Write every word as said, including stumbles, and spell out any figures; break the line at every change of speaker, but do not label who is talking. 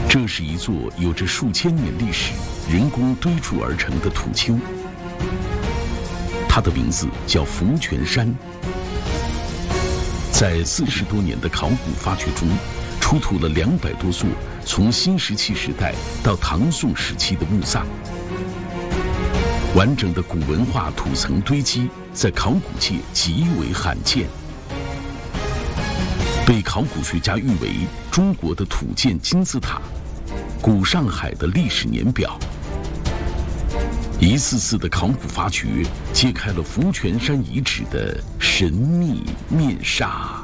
这是一座有着数千年历史、人工堆筑而成的土丘，它的名字叫福泉山。在四十多年的考古发掘中，出土了两百多座从新石器时代到唐宋时期的墓葬。完整的古文化土层堆积在考古界极为罕见，被考古学家誉为中国的土建金字塔、古上海的历史年表。一次次的考古发掘揭开了福泉山遗址的神秘面纱。